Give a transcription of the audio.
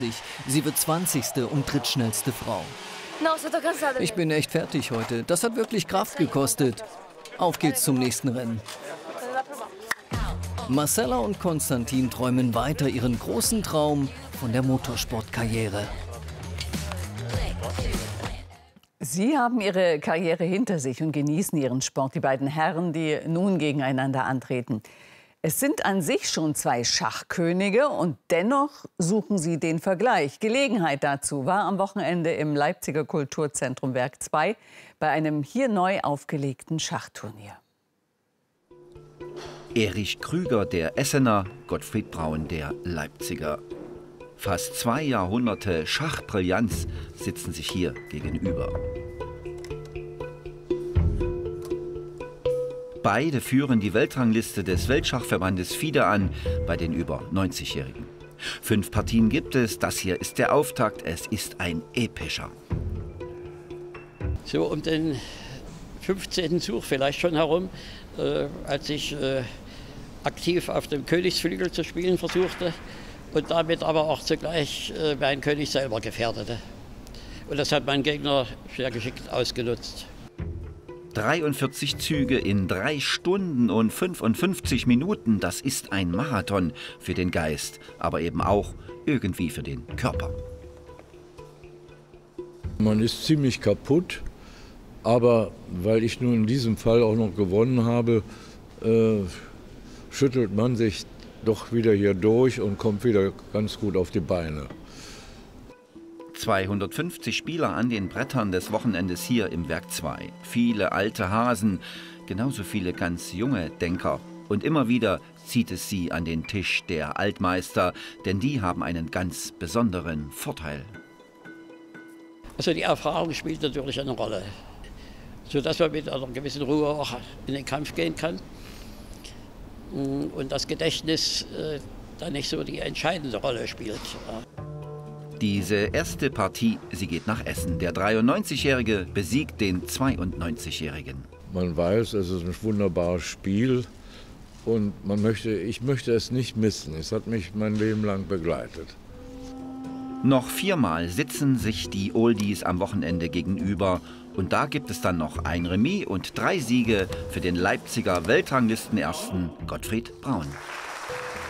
Sie wird 20. und drittschnellste Frau. Ich bin echt fertig heute. Das hat wirklich Kraft gekostet. Auf geht's zum nächsten Rennen. Marcella und Konstantin träumen weiter ihren großen Traum von der Motorsportkarriere. Sie haben ihre Karriere hinter sich und genießen ihren Sport, die beiden Herren, die nun gegeneinander antreten. Es sind an sich schon zwei Schachkönige und dennoch suchen sie den Vergleich. Gelegenheit dazu war am Wochenende im Leipziger Kulturzentrum Werk 2 bei einem hier neu aufgelegten Schachturnier. Erich Krüger, der Essener, Gottfried Braun, der Leipziger. Fast 2 Jahrhunderte Schachbrillanz sitzen sich hier gegenüber. Beide führen die Weltrangliste des Weltschachverbandes FIDE an bei den über 90-Jährigen. 5 Partien gibt es, das hier ist der Auftakt, es ist ein epischer. So um den 15. Zug vielleicht schon herum, als ich aktiv auf dem Königsflügel zu spielen versuchte und damit aber auch zugleich meinen König selber gefährdete. Und das hat mein Gegner sehr geschickt ausgenutzt. 43 Züge in 3 Stunden und 55 Minuten, das ist ein Marathon für den Geist, aber eben auch irgendwie für den Körper. Man ist ziemlich kaputt, aber weil ich nun in diesem Fall auch noch gewonnen habe, schüttelt man sich doch wieder hier durch und kommt wieder ganz gut auf die Beine. 250 Spieler an den Brettern des Wochenendes hier im Werk 2. Viele alte Hasen, genauso viele ganz junge Denker. Und immer wieder zieht es sie an den Tisch der Altmeister, denn die haben einen ganz besonderen Vorteil. Also die Erfahrung spielt natürlich eine Rolle, sodass man mit einer gewissen Ruhe auch in den Kampf gehen kann. Und das Gedächtnis dann nicht so die entscheidende Rolle spielt. Diese erste Partie, sie geht nach Essen. Der 93-Jährige besiegt den 92-Jährigen. Man weiß, es ist ein wunderbares Spiel und ich möchte es nicht missen. Es hat mich mein Leben lang begleitet. Noch 4-mal sitzen sich die Oldies am Wochenende gegenüber. Und da gibt es dann noch ein Remis und 3 Siege für den Leipziger Weltranglistenersten Gottfried Braun.